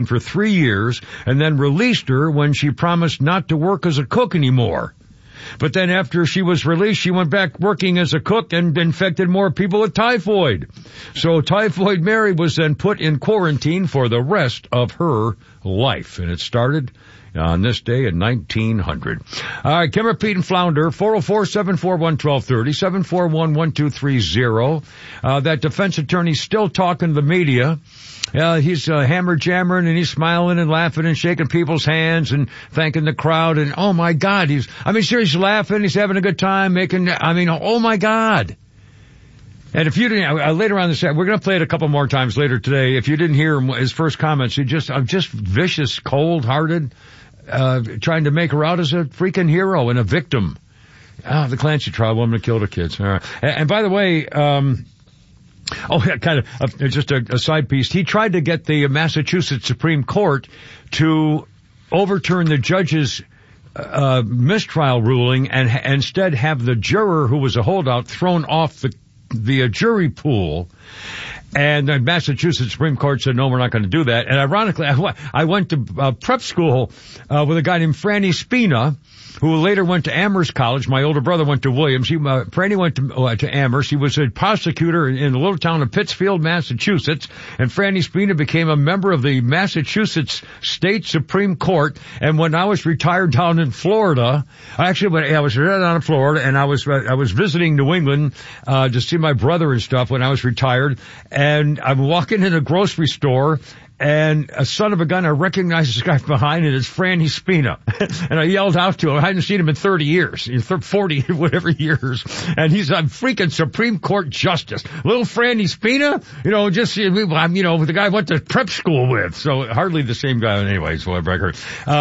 for 3 years and then released her when she promised not to work as a cook anymore. But then after she was released, she went back working as a cook and infected more people with typhoid. So Typhoid Mary was then put in quarantine for the rest of her life. And it started on this day in 1900. All right, Kimmer, Pete, and Flounder, 404-741-1230, 741-1230. That defense attorney's still talking to the media. He's hammer-jammering, and he's smiling and laughing and shaking people's hands and thanking the crowd. And, oh, my God, seriously laughing. He's having a good time oh, my God. And if you didn't, later on this, we're going to play it a couple more times later today. If you didn't hear his first comments, I'm just vicious, cold-hearted, trying to make her out as a freaking hero and a victim. The Clancy trial woman that killed her kids. All right. And by the way, just a side piece. He tried to get the Massachusetts Supreme Court to overturn the judge's mistrial ruling and instead have the juror who was a holdout thrown off the jury pool. And the Massachusetts Supreme Court said, no, we're not going to do that. And ironically, I went to prep school with a guy named Franny Spina, who later went to Amherst College. My older brother went to Williams. Franny went to Amherst. He was a prosecutor in the little town of Pittsfield, Massachusetts. And Franny Spina became a member of the Massachusetts State Supreme Court. And when I was retired down in Florida, I was retired down in Florida, and I was visiting New England to see my brother and stuff when I was retired. And I'm walking in a grocery store, and a son of a gun, I recognize this guy from behind, and it's Franny Spina. And I yelled out to him. I hadn't seen him in 30 years, 40, whatever years. And he's a freaking Supreme Court justice. Little Franny Spina, I'm, the guy I went to prep school with. So hardly the same guy anyway, so I've heard.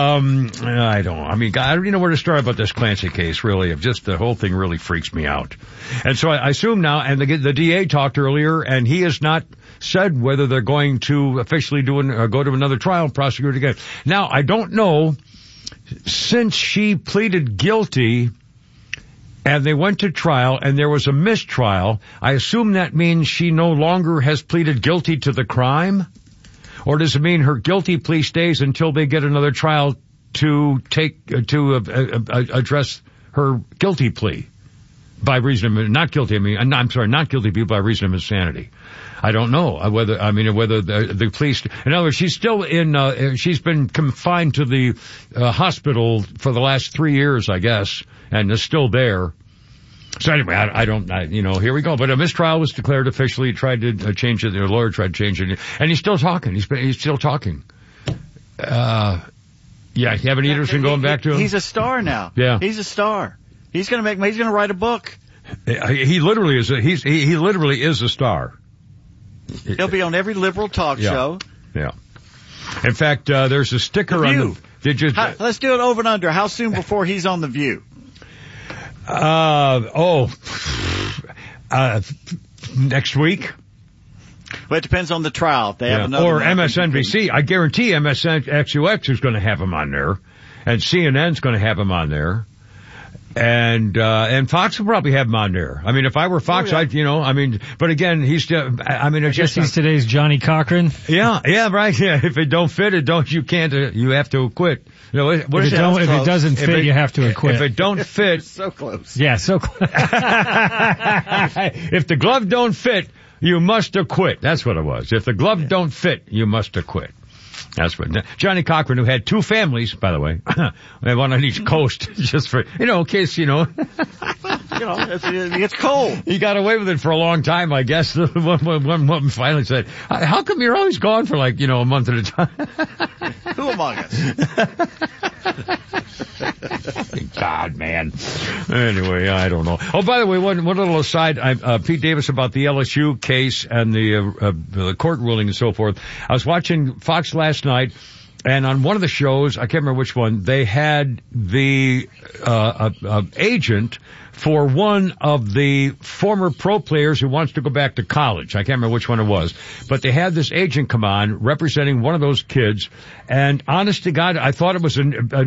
I don't even know where to start about this Clancy case, really. The whole thing really freaks me out. And so I assume now, and the DA talked earlier, and he has not said whether they're going to officially go to another trial and prosecute again. Now, I don't know, since she pleaded guilty and they went to trial and there was a mistrial, I assume that means she no longer has pleaded guilty to the crime? Or does it mean her guilty plea stays until they get another trial to address her guilty plea by reason of not guilty plea by reason of insanity? I don't know whether the police, in other words, she's still she's been confined to the hospital for the last 3 years, I guess, and is still there. So anyway, here we go. But a mistrial was declared officially. He tried to change it. The lawyer tried to change it. And he's still talking. He's still talking. Yeah, you have any interest in going back to him? He's a star now. Yeah. He's a star. He's going to write a book. He literally is a star. He'll be on every liberal talk show. Yeah. In fact, there's a sticker on the... Let's do it over and under. How soon before he's on The View? Next week. Well, it depends on the trial. If they have another or MSNBC. I guarantee MSNXUX is going to have him on there. And CNN's going to have him on there. And Fox will probably have him on there. I mean, if I were Fox, but again, he's still, I guess he's today's Johnny Cochran. Yeah, right. Yeah. If it don't fit, you have to quit. If it doesn't fit, you have to acquit. If it don't fit. So close. Yeah, so close. If the glove don't fit, you must acquit. That's what it was. If the glove don't fit, you must acquit. That's what Johnny Cochran, who had 2 families, by the way, one on each coast, just for, in case, it's cold. He got away with it for a long time, I guess. One woman finally said, how come you're always gone for a month at a time? Who among us? God, man. Anyway, I don't know. Oh, by the way, one little aside, Pete Davis about the LSU case and the court ruling and so forth. I was watching Fox last night, And on one of the shows, I can't remember which one, they had the agent for one of the former pro players who wants to go back to college. I can't remember which one it was. But they had this agent come on representing one of those kids. And honest to God, I thought it was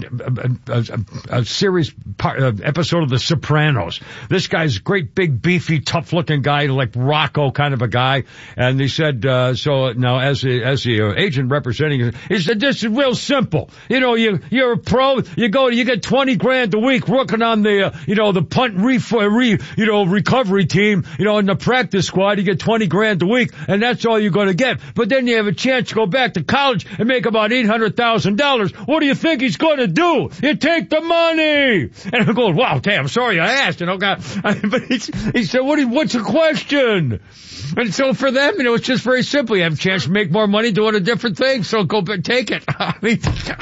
a series episode of The Sopranos. This guy's a great, big, beefy, tough-looking guy, like Rocco kind of a guy. And he said, so now as the agent representing, he said, this is real simple. You know, you're a pro, you get 20 grand a week working on the, the punt recovery team, in the practice squad, you get 20 grand a week, and that's all you're going to get. But then you have a chance to go back to college and make about $800,000. What do you think he's going to do? You take the money. And I go, wow, damn, sorry I asked. But he said, what's the question? And so for them, it's just very simple. You have a chance to make more money doing a different thing, so go take it. I mean,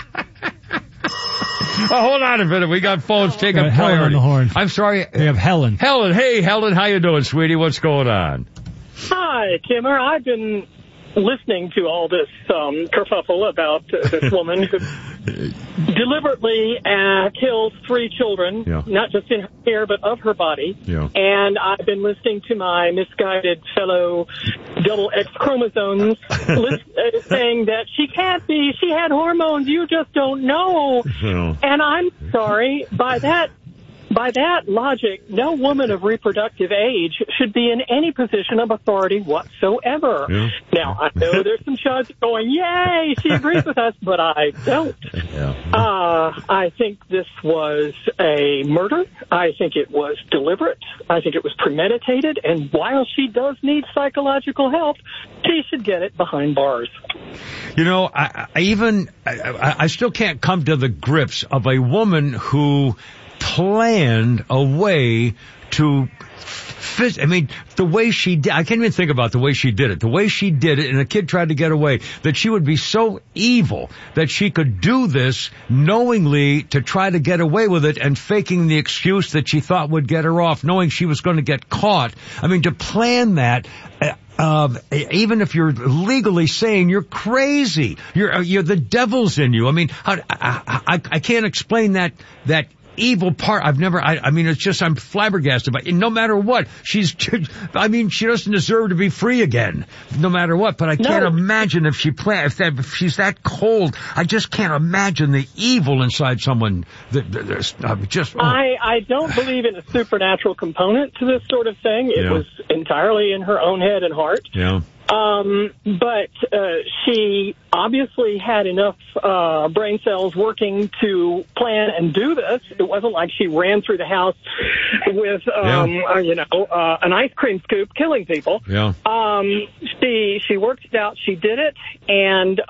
hold on a minute. We got phones taking priority. Helen on the horn. I'm sorry. We have Helen. Helen. Hey, Helen. How you doing, sweetie? What's going on? Hi, Kimmer. I've been listening to all this kerfuffle about this woman who deliberately kills 3 children, not just in her hair, but of her body. Yeah. And I've been listening to my misguided fellow double X chromosomes saying that she can't be, she had hormones, you just don't know. Yeah. And I'm sorry, by that logic, no woman of reproductive age should be in any position of authority whatsoever. Yeah. Now, I know there's some shots going, yay, she agrees with us, but I don't. Yeah. I think this was a murder. I think it was deliberate. I think it was premeditated. And while she does need psychological help, she should get it behind bars. I still can't come to the grips of a woman who planned a way to the way she did, I can't even think about the way she did it. The way she did it, and a kid tried to get away, that she would be so evil that she could do this knowingly to try to get away with it and faking the excuse that she thought would get her off, knowing she was going to get caught. I mean, to plan that, even if you're legally saying you're crazy, you're the devil's in you. I mean, I can't explain that evil part. It's just, I'm flabbergasted. But no matter what, she doesn't deserve to be free again, no matter what. But I can't imagine if she's that cold. I just can't imagine the evil inside someone. I don't believe in a supernatural component to this sort of thing. It was entirely in her own head and heart. Yeah. But she obviously had enough brain cells working to plan and do this. It wasn't like she ran through the house with, an ice cream scoop killing people. Yeah. She worked it out. She did it. And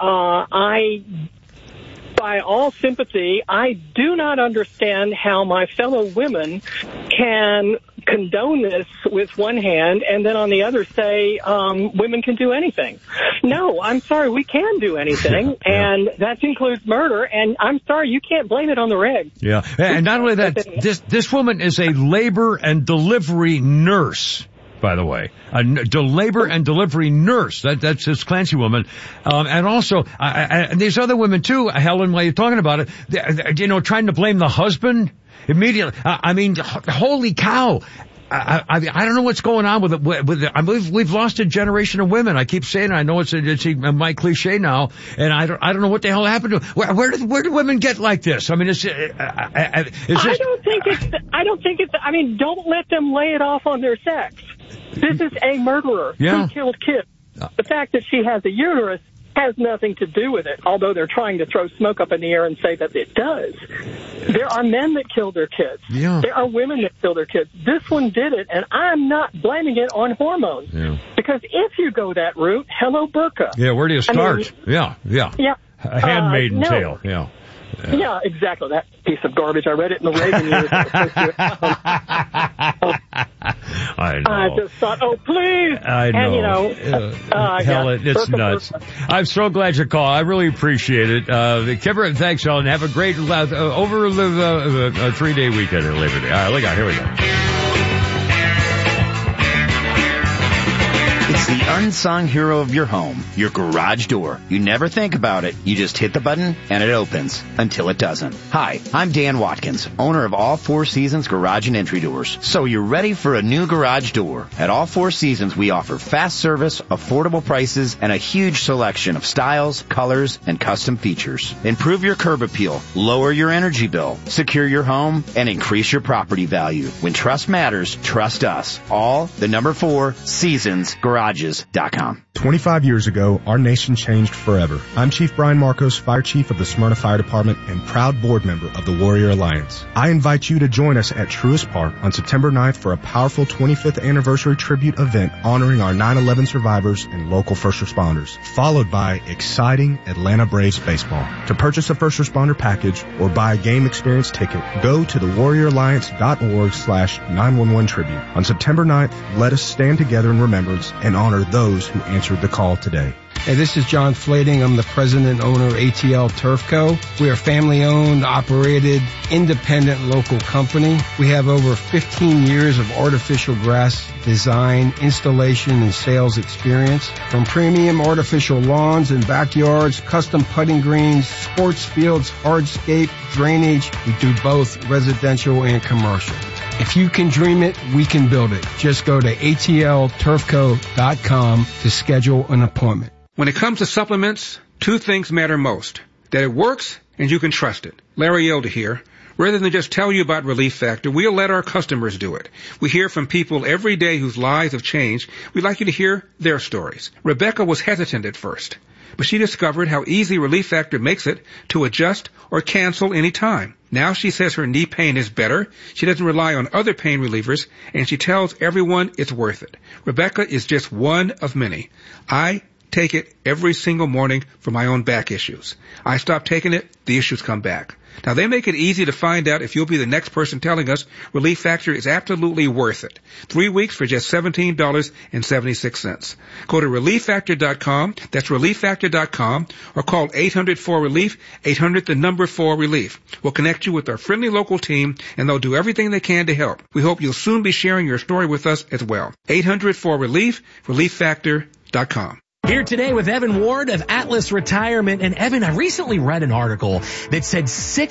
by all sympathy, I do not understand how my fellow women can condone this with one hand and then on the other say women can do anything. No, I'm sorry, we can do anything, and that includes murder, and I'm sorry, you can't blame it on the reg. Yeah, and not only that, this woman is a labor and delivery nurse. By the way, a labor and delivery nurse. That's this Clancy woman. And also, and these other women too, Helen, while you're talking about it, trying to blame the husband immediately. Holy cow. I don't know what's going on with it. I believe we've lost a generation of women. I keep saying it. I know it's my cliche now, and I don't know what the hell happened to it. Where do women get like this? I mean, I don't think it's. I mean, don't let them lay it off on their sex. This is a murderer who killed kids. The fact that she has a uterus has nothing to do with it, although they're trying to throw smoke up in the air and say that it does. There are men that kill their kids. Yeah. There are women that kill their kids. This one did it, and I'm not blaming it on hormones. Yeah. Because if you go that route, hello, burqa. Yeah, where do you start? Yeah. A handmaiden tale, Yeah, exactly. That piece of garbage. I read it in the Reagan years. I know. I just thought, oh, please. I know. And, Helen, it's nuts. I'm so glad you called. I really appreciate it. Kimber, thanks, Helen. Have a great, over a 3-day weekend at Labor Day. All right, look out. Here we go. It's The unsung hero of your home, your garage door. You never think about it. You just hit the button and it opens until it doesn't. Hi, I'm Dan Watkins, owner of All Four Seasons Garage and Entry Doors. So you're ready for a new garage door. At All Four Seasons, we offer fast service, affordable prices, and a huge selection of styles, colors, and custom features. Improve your curb appeal, lower your energy bill, secure your home, and increase your property value. When trust matters, trust us. All the number 4 Seasons Garages.com. 25 years ago, our nation changed forever. I'm Chief Brian Marcos, Fire Chief of the Smyrna Fire Department and proud board member of the Warrior Alliance. I invite you to join us at Truist Park on September 9th for a powerful 25th anniversary tribute event honoring our 9/11 survivors and local first responders, followed by exciting Atlanta Braves baseball. To purchase a first responder package or buy a game experience ticket, go to thewarrioralliance.org/911 tribute. On September 9th, let us stand together in remembrance and honor those who answered the call today. Hey, this is John Flading. I'm the president and owner of ATL Turf Co. We are a family-owned, operated, independent local company. We have over 15 years of artificial grass design, installation, and sales experience. From premium artificial lawns and backyards, custom putting greens, sports fields, hardscape, drainage. We do both residential and commercial. If you can dream it, we can build it. Just go to atlturfco.com to schedule an appointment. When it comes to supplements, 2 things matter most. That it works and you can trust it. Larry Elder here. Rather than just tell you about Relief Factor, we'll let our customers do it. We hear from people every day whose lives have changed. We'd like you to hear their stories. Rebecca was hesitant at first, but she discovered how easy Relief Factor makes it to adjust or cancel any time. Now she says her knee pain is better, she doesn't rely on other pain relievers, and she tells everyone it's worth it. Rebecca is just one of many. I take it every single morning for my own back issues. I stop taking it, the issues come back. Now, they make it easy to find out if you'll be the next person telling us Relief Factor is absolutely worth it. 3 weeks for just $17.76. Go to ReliefFactor.com, that's ReliefFactor.com, or call 800-4RELIEF, 800-4RELIEF. We'll connect you with our friendly local team, and they'll do everything they can to help. We hope you'll soon be sharing your story with us as well. 800-4RELIEF, ReliefFactor.com. Here today with Evan Ward of Atlas Retirement. And Evan, I recently read an article that said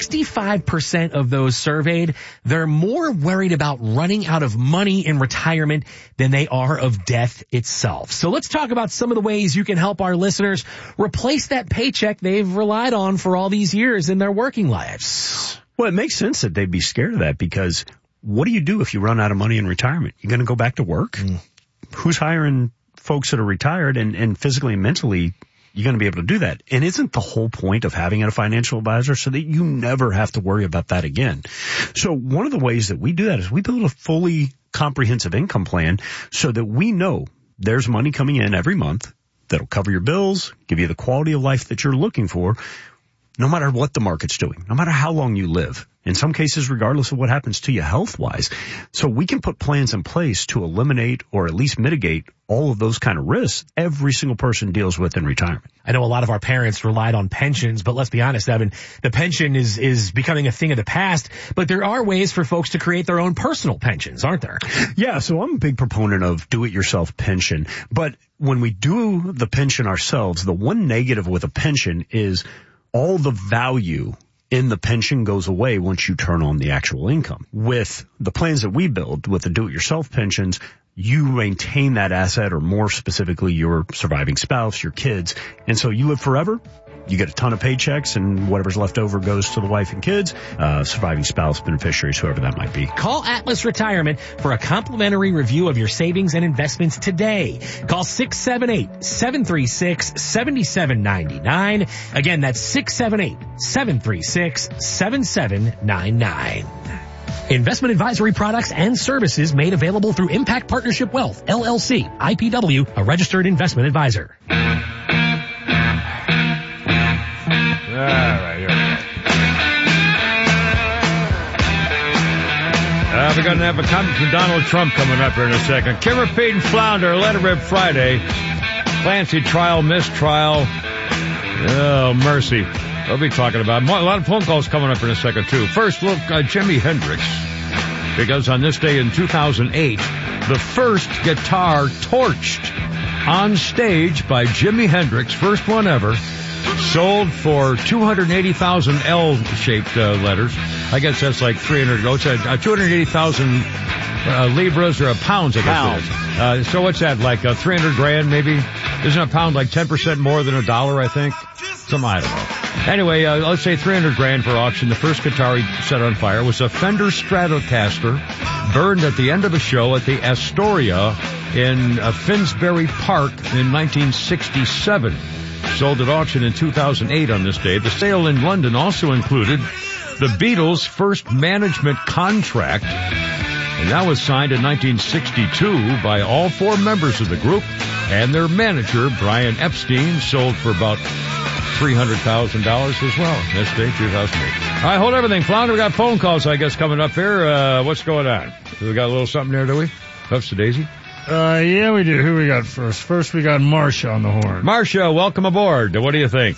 65% of those surveyed, they're more worried about running out of money in retirement than they are of death itself. So let's talk about some of the ways you can help our listeners replace that paycheck they've relied on for all these years in their working lives. Well, it makes sense that they'd be scared of that, because what do you do if you run out of money in retirement? You're going to go back to work? Who's hiring folks that are retired, and physically and mentally, you're going to be able to do that? And isn't the whole point of having a financial advisor so that you never have to worry about that again? So one of the ways that we do that is we build a fully comprehensive income plan so that we know there's money coming in every month that'll cover your bills, give you the quality of life that you're looking for, no matter what the market's doing, no matter how long you live. In some cases, regardless of what happens to you health-wise. So we can put plans in place to eliminate or at least mitigate all of those kind of risks every single person deals with in retirement. I know a lot of our parents relied on pensions, but let's be honest, Evan, the pension is becoming a thing of the past, but there are ways for folks to create their own personal pensions, aren't there? Yeah, so I'm a big proponent of do-it-yourself pension, but when we do the pension ourselves, the one negative with a pension is all the value in the pension goes away once you turn on the actual income. With the plans that we build, with the do-it-yourself pensions, you maintain that asset, or more specifically, your surviving spouse, your kids. And so you live forever. You get a ton of paychecks, and whatever's left over goes to the wife and kids, surviving spouse, beneficiaries, whoever that might be. Call Atlas Retirement for a complimentary review of your savings and investments today. Call 678-736-7799. Again, that's 678-736-7799. Investment advisory products and services made available through Impact Partnership Wealth, LLC, IPW, a registered investment advisor. All right, here we go. We're going to have a comment from Donald Trump coming up here in a second. Kimmer Payton Flounder, Letter Rip Friday. Clancy trial, mistrial. Oh, mercy. We'll be talking about a lot of phone calls coming up in a second, too. First, look, Jimi Hendrix. Because on this day in 2008, the first guitar torched on stage by Jimi Hendrix, first one ever, sold for 280,000 L-shaped letters. I guess that's like 300. Oh, it's 280,000 libras or pounds, I guess it is. So what's that, like 300 grand maybe? Isn't a pound like 10% more than $1, I think? I don't know. Anyway, let's say 300 grand for auction. The first guitar he set on fire was a Fender Stratocaster, burned at the end of a show at the Astoria in Finsbury Park in 1967. Sold at auction in 2008 on this day. The sale in London also included the Beatles' first management contract, and that was signed in 1962 by all 4 members of the group and their manager, Brian Epstein. Sold for about $300,000 as well. This day, 2008. All right, hold everything. Flounder, we got phone calls, I guess, coming up here. What's going on? We got a little something there, do we? Puffs to Daisy? Yeah, we do. Who we got first? First, we got Marcia on the horn. Marcia, welcome aboard. What do you think?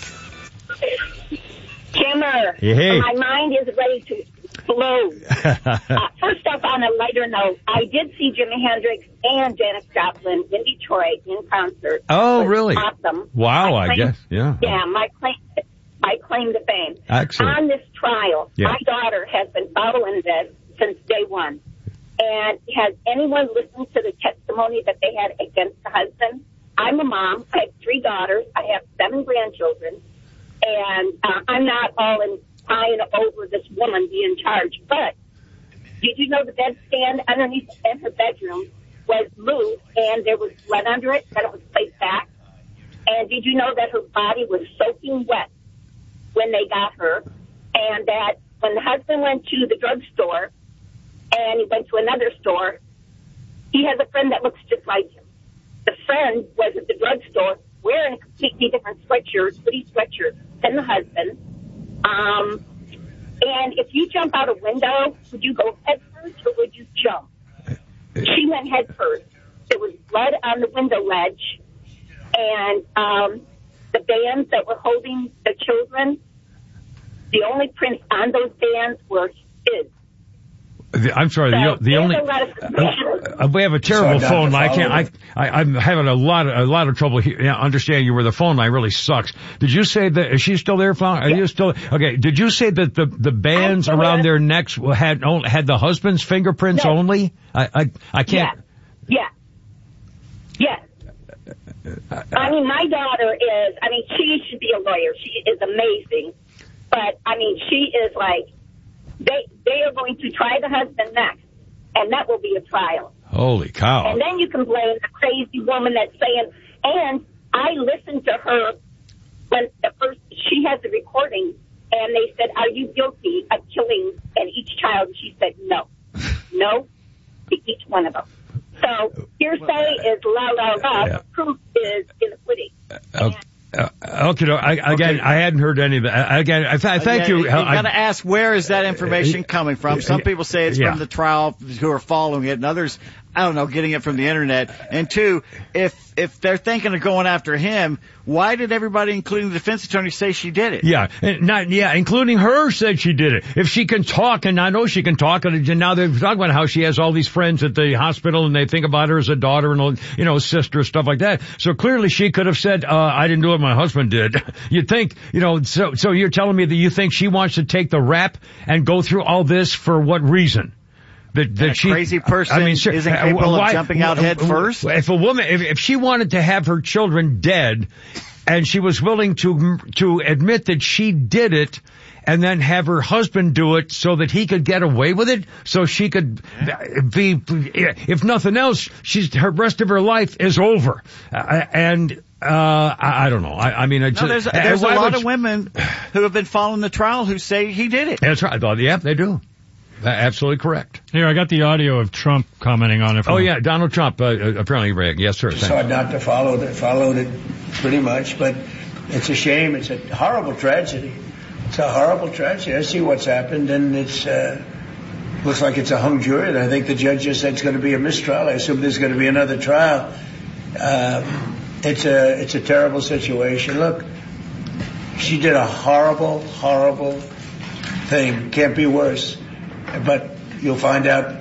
Kimmer, hey. My mind is ready to explode. First off, on a lighter note, I did see Jimi Hendrix and Janis Joplin in Detroit in concert. Oh, really? Awesome. Wow, I guess, yeah. Yeah, my claim to fame. Excellent. On this trial, yeah. My daughter has been following this since day one. And has anyone listened to the testimony that they had against the husband? I'm a mom. I have 3 daughters. I have 7 grandchildren. And I'm not all in crying over this woman being charged. But did you know the bedstand underneath in her bedroom was moved and there was blood under it, then it was placed back? And did you know that her body was soaking wet when they got her? And that when the husband went to the drugstore and he went to another store, he has a friend that looks just like him. The friend was at the drugstore wearing a completely different sweatshirt, hoodie sweatshirt, than the husband. And if you jump out a window, would you go head first or would you jump? She went head first. There was blood on the window ledge. And the bands that were holding the children, the only prints on those bands were his. I'm sorry. So the only we have a terrible phone line. I'm having a lot of trouble understanding you where the phone line really sucks. Did you say that? Is she still there? Are you still okay? Did you say that the bands around their necks had the husband's fingerprints only? I can't. Yeah. I mean, my daughter is. I mean, she should be a lawyer. She is amazing, but I mean, she is like. They are going to try the husband next, and that will be a trial. Holy cow. And then you can blame the crazy woman that's saying, and I listened to her when she has the recording, and they said, are you guilty of killing each child? And she said, no. No to each one of them. So hearsay is la. Proof is in the pudding. Okay. I hadn't heard any of that. Again, thank you. You got to ask, where is that information coming from? Some people say it's from the trial who are following it, and others, I don't know, getting it from the internet. And 2, if they're thinking of going after him, why did everybody, including the defense attorney, say she did it? Including her said she did it. If she can talk, and I know she can talk, and now they're talking about how she has all these friends at the hospital, and they think about her as a daughter and sister, stuff like that. So clearly she could have said, I didn't do what my husband did. You'd think, so you're telling me that you think she wants to take the rap and go through all this for what reason? That she, crazy person isn't capable of jumping out head first? If a woman, if she wanted to have her children dead, and she was willing to admit that she did it, and then have her husband do it so that he could get away with it, so she could be, if nothing else, her rest of her life is over. I don't know. I mean, there's a lot of women who have been following the trial who say he did it. That's right. Yeah, they do. Absolutely correct. Here, I got the audio of Trump commenting on it. Donald Trump, apparently, yes, sir. Decided not to followed it pretty much, but it's a shame. It's a horrible tragedy. It's a horrible tragedy. I see what's happened, and it's looks like it's a hung jury. And I think the judge just said it's going to be a mistrial. I assume there's going to be another trial. It's a terrible situation. Look, she did a horrible thing. Can't be worse. But you'll find out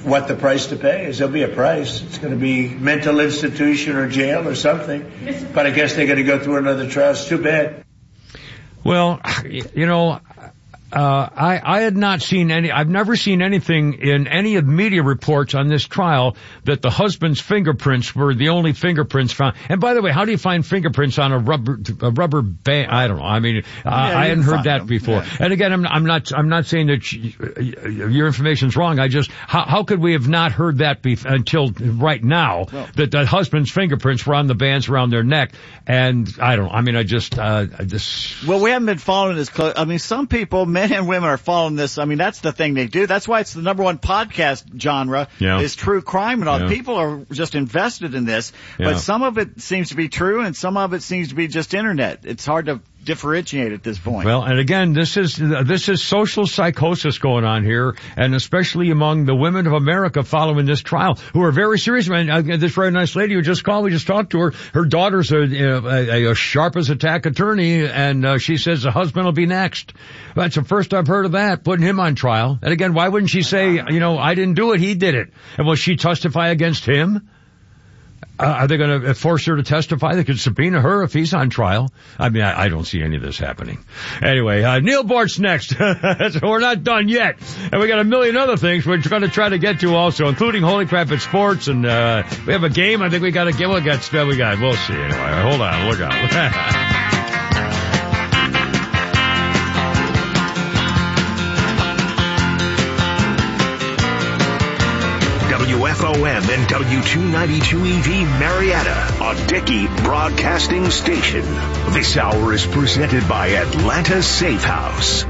what the price to pay is. There'll be a price. It's going to be mental institution or jail or something. But I guess they're going to go through another trial. It's too bad. Well, you know, I had not seen I've never seen anything in any of the media reports on this trial that the husband's fingerprints were the only fingerprints found. And by the way, how do you find fingerprints on a rubber band? I don't know. I mean, I hadn't heard that before. Yeah. And again, I'm not saying that your information's wrong. How could we have not heard that until right now, that the husband's fingerprints were on the bands around their neck? And I don't know. I mean, well, we haven't been following this close. I mean, some people, men and women, are following this. I mean, that's the thing they do. That's why it's the number one podcast genre is true crime and all. Yeah. People are just invested in this, but some of it seems to be true and some of it seems to be just internet. It's hard to differentiate at this point. Well, and again, this is social psychosis going on here, and especially among the women of America following this trial, who are very serious. And this very nice lady who just called, we just talked to her. Her daughter's a sharp as a tack attorney, and she says the husband will be next. That's the first I've heard of that, putting him on trial. And again, why wouldn't she say, I didn't do it, he did it? And will she testify against him? Are they going to force her to testify? They could subpoena her if he's on trial. I mean, I don't see any of this happening. Anyway, Neil Boort's next. We're not done yet. And we got a million other things we're going to try to get to also, including Holy Crap at Sports. And we have a game I think we got to get. We'll see anyway. Hold on. Look out. WFOM and W292EV Marietta, a Dickey Broadcasting Station. This hour is presented by Atlanta Safe House.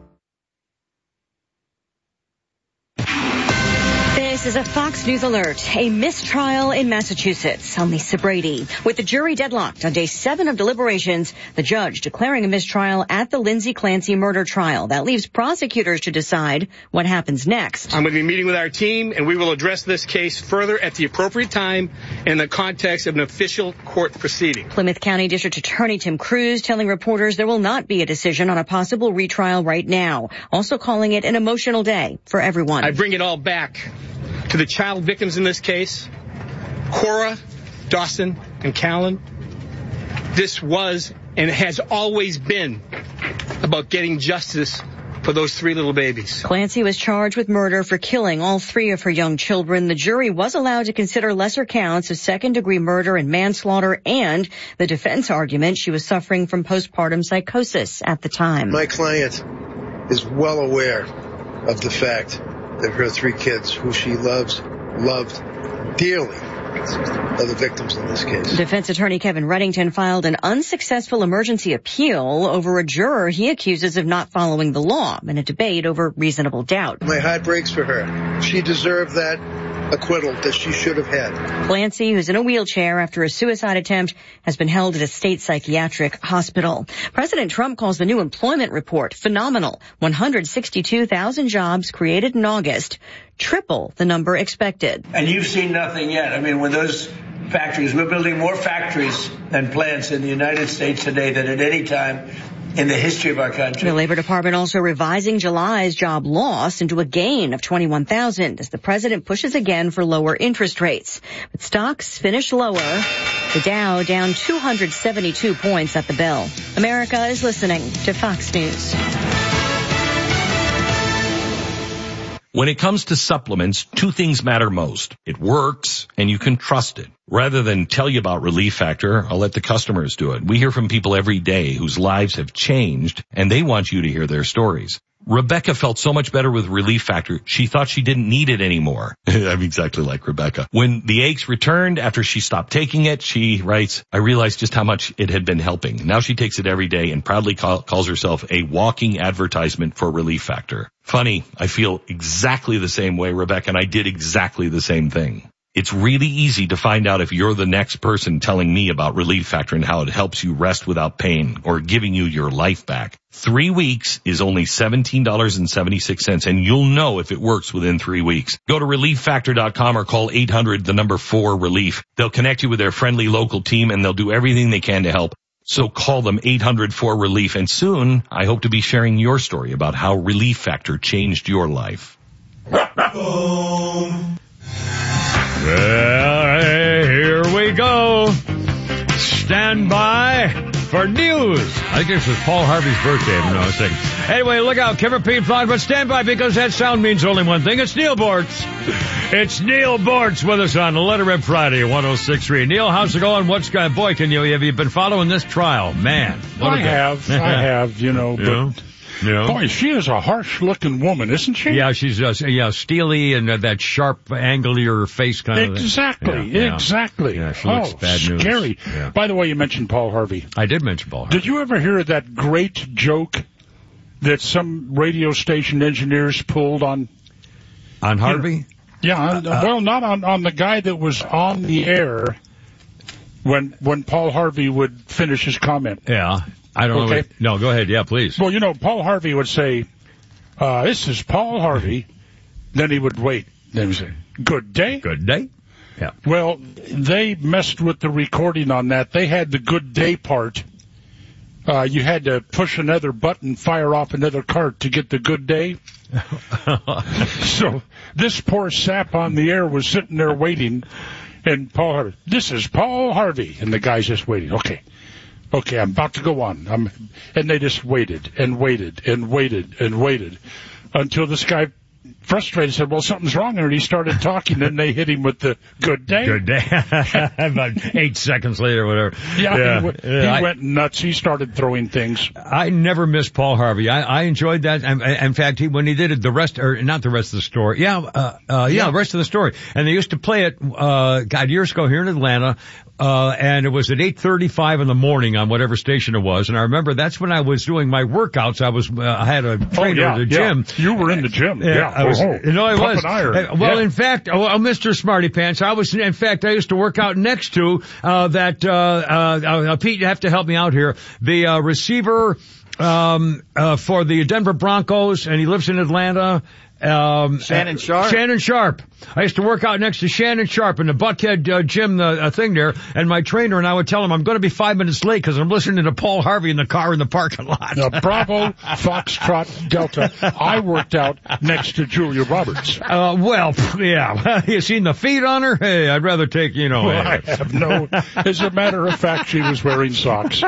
This is a Fox News alert. A mistrial in Massachusetts. I'm Lisa Brady. With the jury deadlocked on day 7 of deliberations, the judge declaring a mistrial at the Lindsay Clancy murder trial. That leaves prosecutors to decide what happens next. I'm going to be meeting with our team, and we will address this case further at the appropriate time in the context of an official court proceeding. Plymouth County District Attorney Tim Cruz telling reporters there will not be a decision on a possible retrial right now. Also calling it an emotional day for everyone. I bring it all back to the child victims in this case, Cora, Dawson, and Callan. This was and has always been about getting justice for those 3 little babies. Clancy was charged with murder for killing all 3 of her young children. The jury was allowed to consider lesser counts of second-degree murder and manslaughter, and the defense argument she was suffering from postpartum psychosis at the time. My client is well aware of the fact that her 3 kids, who she loved dearly, are the victims in this case. Defense attorney Kevin Reddington filed an unsuccessful emergency appeal over a juror he accuses of not following the law in a debate over reasonable doubt. My heart breaks for her. She deserved that acquittal that she should have had. Clancy, who's in a wheelchair after a suicide attempt, has been held at a state psychiatric hospital. President Trump calls the new employment report phenomenal. 162,000 jobs created in August, triple the number expected. And you've seen nothing yet. I mean, when those factories, we're building more factories than plants in the United States today than at any time in the history of our country. The Labor Department also revising July's job loss into a gain of 21,000 as the president pushes again for lower interest rates. But stocks finish lower. The Dow down 272 points at the bell. America is listening to Fox News. When it comes to supplements, 2 things matter most. It works, and you can trust it. Rather than tell you about Relief Factor, I'll let the customers do it. We hear from people every day whose lives have changed, and they want you to hear their stories. Rebecca felt so much better with Relief Factor, she thought she didn't need it anymore. I'm exactly like Rebecca. When the aches returned after she stopped taking it, she writes, I realized just how much it had been helping. Now she takes it every day and proudly calls herself a walking advertisement for Relief Factor. Funny, I feel exactly the same way, Rebecca, and I did exactly the same thing. It's really easy to find out if you're the next person telling me about Relief Factor and how it helps you rest without pain or giving you your life back. 3 weeks is only $17.76, and you'll know if it works within 3 weeks. Go to ReliefFactor.com or call 800-4-RELIEF. They'll connect you with their friendly local team, and they'll do everything they can to help. So call them 800-4-RELIEF, and soon I hope to be sharing your story about how Relief Factor changed your life. Well, here we go. Stand by for news. I think this was Paul Harvey's birthday, if I'm not mistaken. Anyway, look out, Kim and Pete Floyd, but stand by because that sound means only one thing. It's Neil Bortz. It's Neil Bortz with us on Letterman Friday, 106.3. Neil, how's it going? Boy, have you been following this trial? Man. I have, you know, but... Yeah. Boy, she is a harsh-looking woman, isn't she? Yeah, she's steely and that sharp angle to her face kind of thing. Exactly. Yeah, she looks bad news. Scary. Yeah. By the way, you mentioned Paul Harvey. I did mention Paul Harvey. Did you ever hear that great joke that some radio station engineers pulled on Harvey? Well, not on the guy that was on the air when Paul Harvey would finish his comment. Yeah. I don't know. No, go ahead. Yeah, please. Well, Paul Harvey would say, this is Paul Harvey. Then he would wait. Then he would say, good day. Good day. Yeah. Well, they messed with the recording on that. They had the good day part. You had to push another button, fire off another cart to get the good day. So this poor sap on the air was sitting there waiting. And Paul Harvey, this is Paul Harvey. And the guy's just waiting. Okay, I'm about to go on. And they just waited and waited and waited and waited until this guy, frustrated, said, well, something's wrong. And he started talking. Then they hit him with the good day. Good day. About 8 seconds later, whatever. Yeah. He went nuts. He started throwing things. I never missed Paul Harvey. I enjoyed that. In fact, when he did it, the rest of the story. The rest of the story. And they used to play it, years ago here in Atlanta. And it was at 8:35 in the morning on whatever station it was. And I remember that's when I was doing my workouts. I had a trainer at the gym. You were in the gym. I was. In fact, Mr. Smarty Pants, I used to work out next to, Pete, you have to help me out here. The, receiver, for the Denver Broncos, and he lives in Atlanta. Shannon Sharp. Shannon Sharp. I used to work out next to Shannon Sharp in the Buckhead gym thing there, and my trainer and I would tell him I'm going to be 5 minutes late because I'm listening to Paul Harvey in the car in the parking lot. Now, Bravo, Foxtrot, Delta. I worked out next to Julia Roberts. You seen the feet on her? Hey, I'd rather take, I have no. As a matter of fact, she was wearing socks.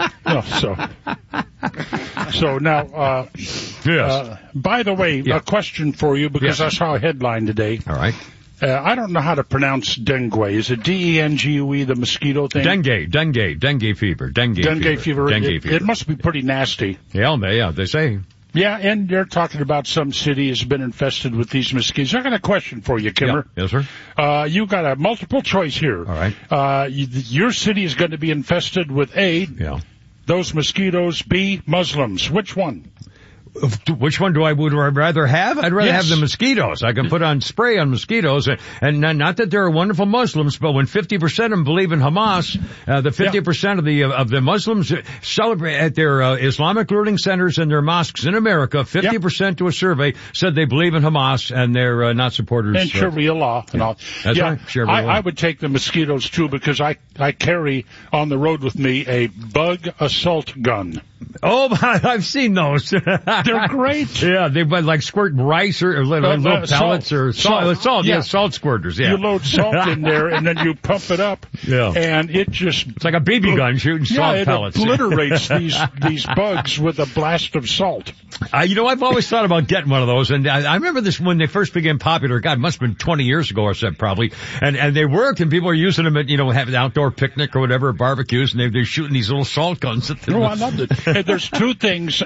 So now, yes. By the way, a question for you because I saw a headline today. All right. I don't know how to pronounce dengue. Is it dengue, the mosquito thing? Dengue fever. Dengue fever. It must be pretty nasty. Yeah, they say. Yeah, and they're talking about some city has been infested with these mosquitoes. I got a question for you, Kimmer. Yes, sir. You got a multiple choice here. All right. Your city is going to be infested with A, those mosquitoes, B, Muslims. Which one? Which one would I rather have? I'd rather have the mosquitoes. I can put on spray on mosquitoes, and not that they're wonderful Muslims, but when 50% of them believe in Hamas, the 50% of the Muslims celebrate at their Islamic learning centers and their mosques in America. 50% to a survey said they believe in Hamas, and they're not supporters. And Sharia law and all. That's right. Sharia law. I would take the mosquitoes too because I carry on the road with me a bug assault gun. Oh, I've seen those. They're great. Yeah, they like squirt rice or little pellets or salt. Yeah, salt squirters. Yeah, you load salt in there and then you pump it up. Yeah, and it's like a BB gun shooting salt pellets. It obliterates these bugs with a blast of salt. I've always thought about getting one of those, and I remember this when they first became popular. God, it must have been 20 years ago or so, probably. And they worked, and people were using them at have an outdoor picnic or whatever, barbecues, and they're shooting these little salt guns at them. Oh, I loved it. And there's two things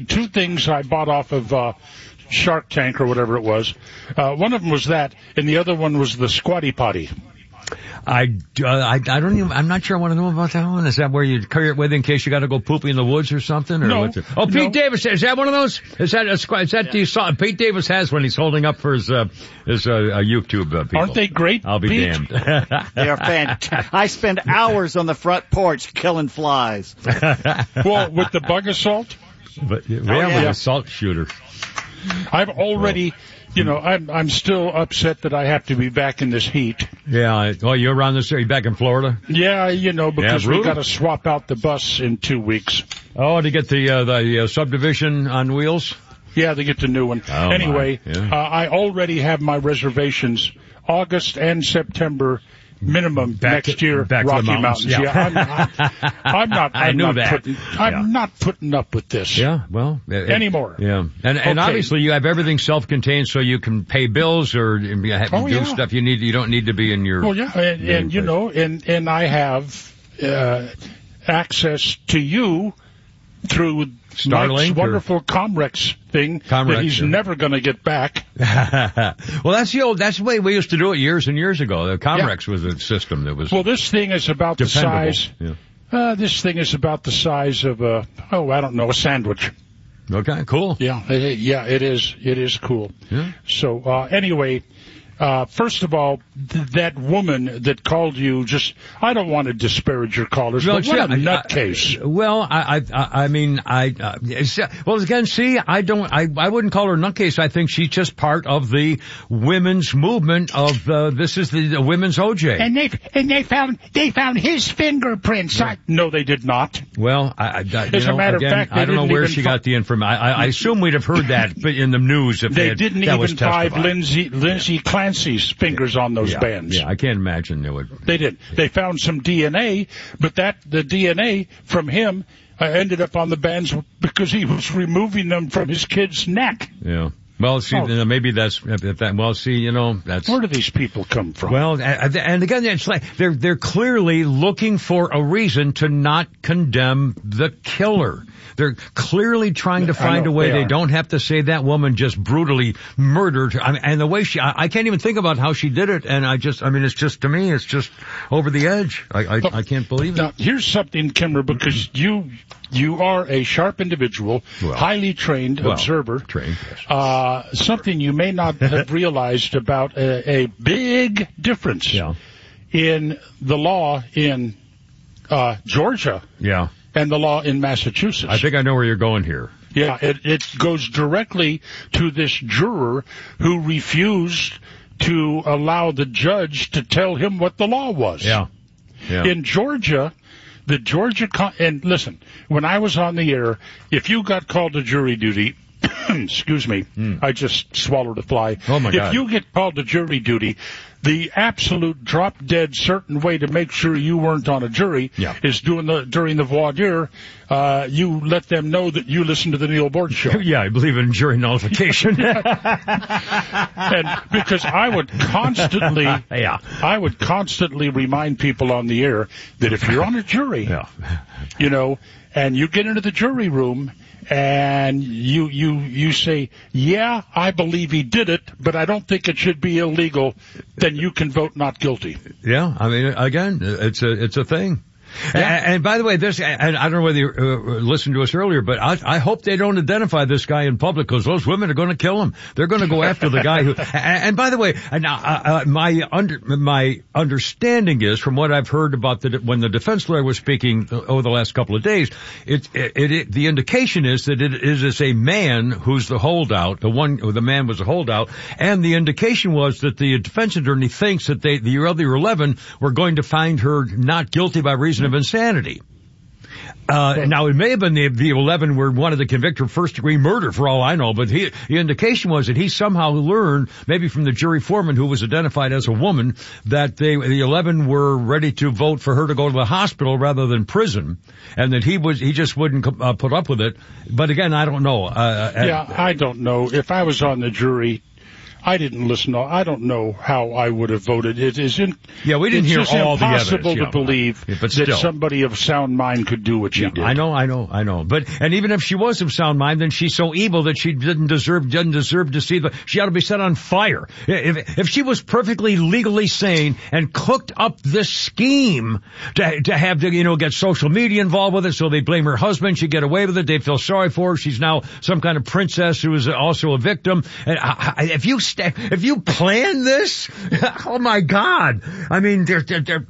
I bought off of Shark Tank or whatever it was. One of them was that, and the other one was the Squatty Potty. I don't even, I'm not sure I want to know about that one. Is that where you carry it with in case you got to go poopy in the woods or something? Or no. Pete Davis, is that one of those? Is that you saw? Pete Davis has when he's holding up for his YouTube people. Aren't they great? I'll be Pete? damned. They are fantastic. I spend hours on the front porch killing flies. Well, with the bug assault? With a salt shooter. I've already, I'm still upset that I have to be back in this heat. Yeah. Oh, you're around this area, back in Florida? Yeah, because we got to swap out the bus in 2 weeks. Oh, to get the subdivision on wheels? Yeah, they get the new one. Oh, anyway, yeah. I already have my reservations August and September minimum next year. Rocky Mountains. Yeah. I'm not. I knew that. I'm not putting up with this. Yeah, well, anymore. Yeah, and obviously you have everything self-contained, so you can pay bills or do stuff you need. You don't need to be in your. Well, yeah, and you know, and I have access to you through Starlink, Mike's wonderful Comrex thing that he's never going to get back. Well, that's the way we used to do it years and years ago. The Comrex was a system that was. Well, this thing is about dependable. the size. Yeah. This thing is about the size of a sandwich. Okay, cool. Yeah, it is. It is cool. Yeah. So anyway. First of all, that woman that called you, I don't want to disparage your callers, but what a nutcase. Well, again, see, I wouldn't call her a nutcase. I think she's just part of the women's movement of, this is the women's OJ. And they found his fingerprints. Yeah. No, they did not. Well, as a matter of fact, I don't know where she got the information. I assume we'd have heard that in the news if they didn't even find Lindsay Clancy's fingers on those bands. Yeah, I can't imagine they would. They did. They found some DNA, but the DNA from him ended up on the bands because he was removing them from his kid's neck. Yeah. Well, see, maybe that's. Well, see, that's. Where do these people come from? Well, and again, it's like they're clearly looking for a reason to not condemn the killer. They're clearly trying to find a way they don't have to say that woman just brutally murdered her. And the way I can't even think about how she did it. And it's just, to me, it's just over the edge. I can't believe it. Now, here's something, Kimmer, because you are a sharp individual, highly trained observer. Trained, yes. Something you may not have realized about a big difference in the law in Georgia. Yeah. And the law in Massachusetts. I think I know where you're going here. Yeah, it goes directly to this juror who refused to allow the judge to tell him what the law was. Yeah. In Georgia, and listen, when I was on the air, if you got called to jury duty, excuse me, I just swallowed a fly. Oh my God. If you get called to jury duty, the absolute drop-dead certain way to make sure you weren't on a jury is during the voir dire, you let them know that you listen to the Neil Borg Show. Yeah, I believe in jury nullification. And because I would constantly remind people on the air that if you're on a jury, and you get into the jury room, and you say, yeah, I believe he did it, but I don't think it should be illegal, then you can vote not guilty. Yeah, I mean, again, it's a thing. Yeah. And by the way, and I don't know whether you listened to us earlier, but I hope they don't identify this guy in public because those women are going to kill him. They're going to go after the guy who, and by the way, my understanding is from what I've heard about when the defense lawyer was speaking over the last couple of days, the indication is that it is a man who's the holdout, the man was a holdout, and the indication was that the defense attorney thinks that the other 11 were going to find her not guilty by reason of insanity. Now, it may have been the 11 were wanted to convict her first-degree murder, for all I know, but the indication was that he somehow learned, maybe from the jury foreman who was identified as a woman, that the 11 were ready to vote for her to go to the hospital rather than prison, and that he just wouldn't put up with it. But again, I don't know. I don't know. If I was on the jury, I didn't listen. I don't know how I would have voted. We didn't hear all the evidence. It's impossible to believe that somebody of sound mind could do what she did. I know. And even if she was of sound mind, then she's so evil that she doesn't deserve to see she ought to be set on fire. If she was perfectly legally sane and cooked up this scheme to have to, get social media involved with it, so they blame her husband, she'd get away with it, they feel sorry for her, she's now some kind of princess who is also a victim. And if you plan this, oh my God! I mean, with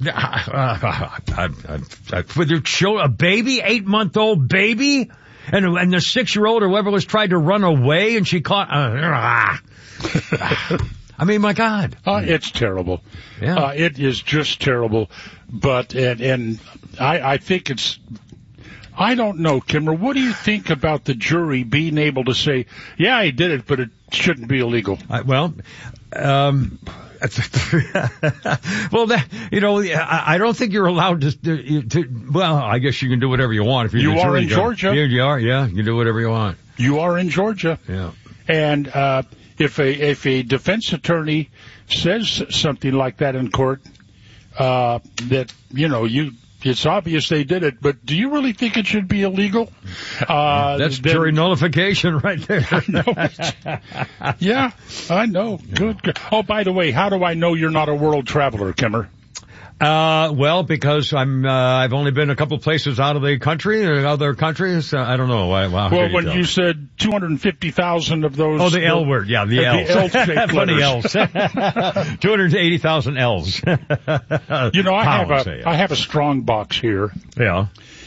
your children, a baby, 8-month-old baby, and the 6-year-old or whoever was trying to run away, and she caught. I mean, my God! It's terrible. Yeah, it is just terrible. But and I think it's. I don't know, Kimmer. What do you think about the jury being able to say, yeah, he did it, but it shouldn't be illegal? Well, I don't think you're allowed to, well, I guess you can do whatever you want if you're You are in Georgia. You are, yeah, you can do whatever you want. You are in Georgia. Yeah. And if a defense attorney says something like that in court, that, it's obvious they did it, but do you really think it should be illegal? That's jury nullification right there. Yeah, I know. Good. Oh, by the way, how do I know you're not a world traveler, Kimmer? Well, because I've only been a couple places out of the country, other countries. I don't know. Well, when you said 250,000 of those. Oh, the L word. Yeah, the L's. The L-shaped Funny letters. L's. 280,000 L's. I have a strong box here. Yeah.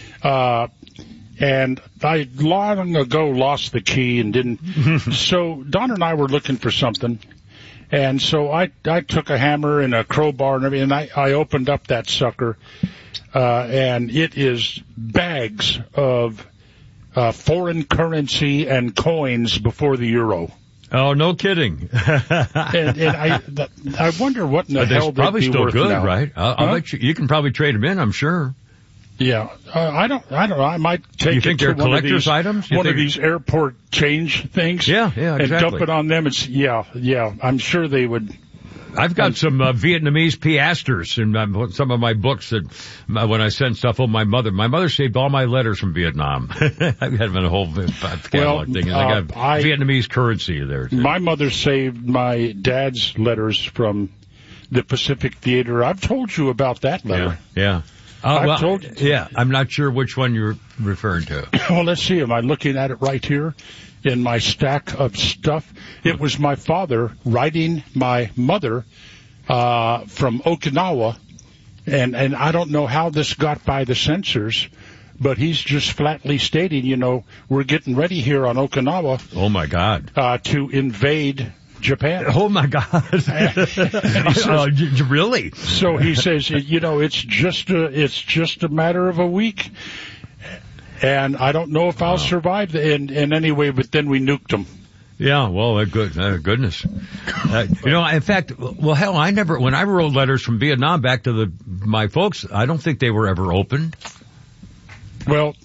And I long ago lost the key and didn't. So Don and I were looking for something. And so I took a hammer and a crowbar and everything, and I opened up that sucker, and it is bags of foreign currency and coins before the euro. Oh, no kidding. and I wonder what in the hell they'd probably be still worth good, now. right? I'll bet you can probably trade them in, I'm sure. Yeah, I don't know. I might take you think it to they're collector's items? One of these airport change things. Yeah, exactly. And dump it on them. Yeah. I'm sure they would. I've got some Vietnamese piastres in some of my books that when I send stuff home, my mother saved all my letters from Vietnam. I've got a whole catalog thing. And I got Vietnamese currency there too. My mother saved my dad's letters from the Pacific Theater. I've told you about that letter. Yeah. Yeah, I'm not sure which one you're referring to. Well, let's see. Am I looking at it right here in my stack of stuff? It was my father writing my mother from Okinawa, and I don't know how this got by the censors, but he's just flatly stating, we're getting ready here on Okinawa. Oh, my God. To invade Japan. Oh my God! Says, really? So he says, it's just a matter of a week, and I don't know if I'll survive in any way. But then we nuked them. Yeah, well, goodness. In fact, hell, when I wrote letters from Vietnam back to my folks, I don't think they were ever opened. Well,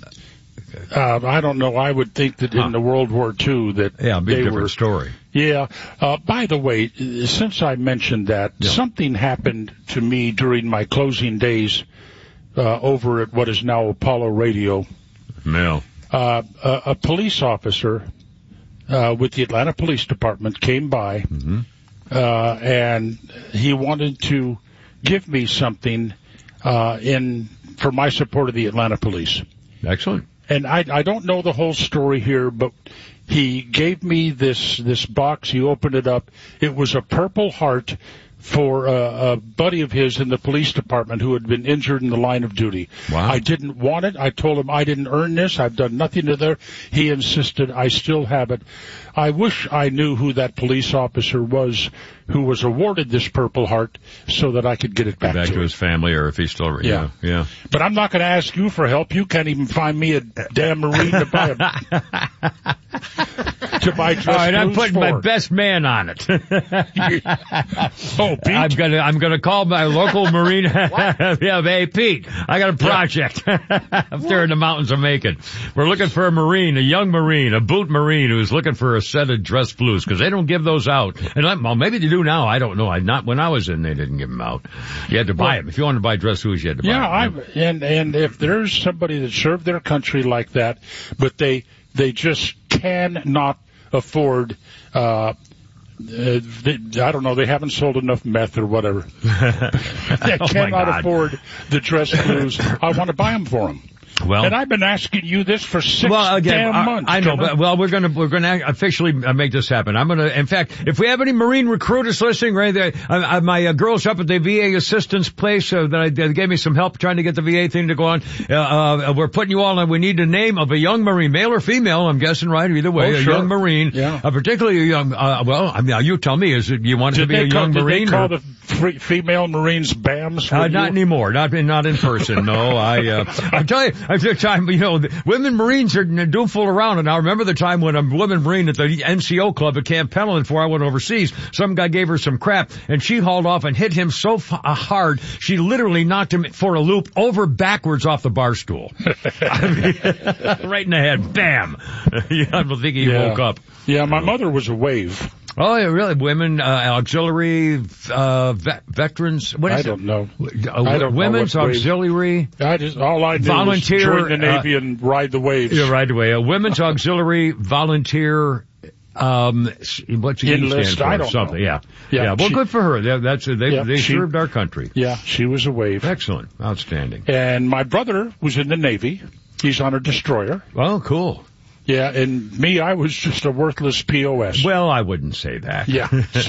I don't know. I would think that in the World War II that it'd be a different story. Yeah. By the way, since I mentioned that, something happened to me during my closing days over at what is now Apollo Radio. No. A police officer with the Atlanta Police Department came by, and he wanted to give me something for my support of the Atlanta Police. Excellent. And I don't know the whole story here, but he gave me this box. He opened it up. It was a Purple Heart for a buddy of his in the police department who had been injured in the line of duty. Wow. I didn't want it. I told him I didn't earn this. I've done nothing to there. He insisted I still have it. I wish I knew who that police officer was who was awarded this Purple Heart so that I could get it back to his family, or if he's still... Yeah. But I'm not going to ask you for help. You can't even find me a damn Marine to buy dress All right, I'm blues putting for. my best man on it. Oh, Pete? I'm gonna call my local Marine. Hey, Pete, I got a project up there in the mountains of Macon. We're looking for a Marine, a young Marine, a boot Marine who's looking for a set of dress blues, because they don't give those out. And maybe they do now. I don't know. Not when I was in, they didn't give them out. You had to buy them. If you wanted to buy dress blues, you had to buy them. And if there's somebody that served their country like that, but they just cannot afford, I don't know, they haven't sold enough meth or whatever. They cannot afford the dress blues. I want to buy them for them. Well, and I've been asking you this for damn months. I know, but we're gonna officially make this happen. In fact, if we have any Marine recruiters listening, right there, my girls up at the VA assistance place that gave me some help trying to get the VA thing to go on. We're putting you all on. We need a name of a young Marine, male or female. I'm guessing, right? Either way, a young Marine, particularly a young. You tell me. Is it you want it to be a young Marine? Did they call the female Marines BAMs? Not anymore. Not in person. No, I tell you. At the time, the women Marines do fool around. And I remember the time when a woman Marine at the NCO club at Camp Pendleton before I went overseas, some guy gave her some crap, and she hauled off and hit him so hard, she literally knocked him for a loop over backwards off the bar stool. Right in the head. Bam! I don't think he woke up. Yeah, my mother was a wave. Oh, yeah, really? Women, auxiliary, veterans? What is I don't know. Women's auxiliary. All I do volunteer, is join the Navy and ride the waves. Yeah, ride the wave. Women's auxiliary volunteer. What's the enlist? Stand for? I don't Something. know. Yeah. Well, good for her. They served our country. Yeah, she was a wave. Excellent, outstanding. And my brother was in the Navy. He's on a destroyer. Oh, cool. Yeah, and me, I was just a worthless POS. Well, I wouldn't say that. Yeah.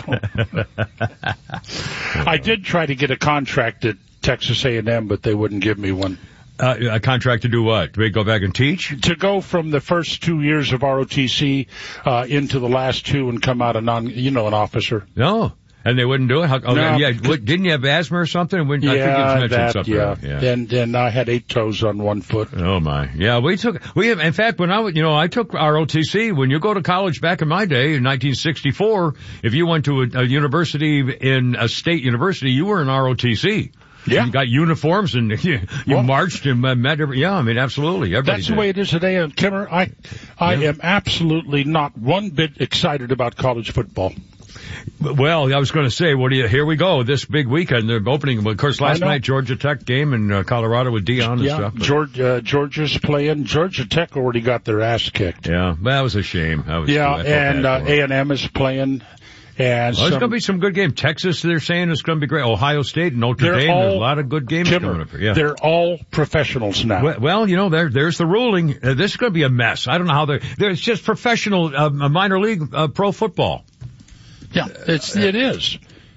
I did try to get a contract at Texas A&M, but they wouldn't give me one. A contract to do what? Do we go back and teach? To go from the first 2 years of ROTC into the last 2 and come out an officer. No. And they wouldn't do it? No. Yeah. Didn't you have asthma or something? I think you mentioned something. Yeah. And I had 8 toes on 1 foot. Oh my. Yeah, in fact, when I took ROTC, when you go to college back in my day, in 1964, if you went to a university in a state university, you were in ROTC. Yeah. You got uniforms and you marched and met absolutely. Everybody That's the way it is today. And Kimmer, I am absolutely not one bit excited about college football. Well, I was going to say, here we go, this big weekend, they're opening, of course, last night, Georgia Tech game in Colorado with Dion and stuff. Georgia's playing. Georgia Tech already got their ass kicked. Yeah, that was a shame. And A&M is playing. And there's going to be some good games. Texas, they're saying it's going to be great. Ohio State, Notre Dame, there's a lot of good games coming up here. Yeah. They're all professionals now. Well, there's the ruling. This is going to be a mess. I don't know how it's just professional, minor league, pro football. Yeah, it is.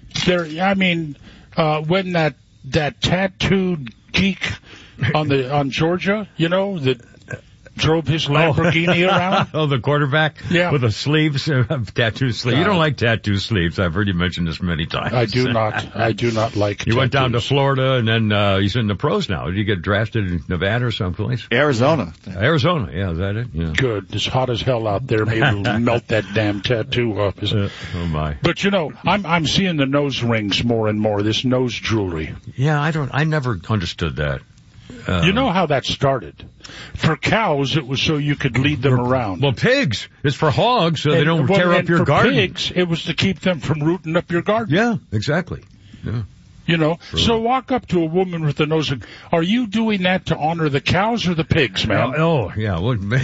When that tattooed geek on Georgia, that drove his Lamborghini around. Oh, the quarterback? Yeah. With the sleeves, tattoo sleeves. You don't like tattoo sleeves. I've heard you mention this many times. I do not. I do not like tattoos. You went down to Florida and then, he's in the pros now. Did you get drafted in Nevada or someplace? Arizona, yeah, is that it? Yeah. Good. It's hot as hell out there. Maybe it'll melt that damn tattoo off his. Oh my. But I'm seeing the nose rings more and more, this nose jewelry. Yeah, I never understood that. You know how that started? For cows, it was so you could lead them around. Well, pigs, it's for hogs, so they don't tear up your garden. For pigs, it was to keep them from rooting up your garden. Yeah, exactly. Yeah. So walk up to a woman with a nose ring. Are you doing that to honor the cows or the pigs, man? Oh, yeah.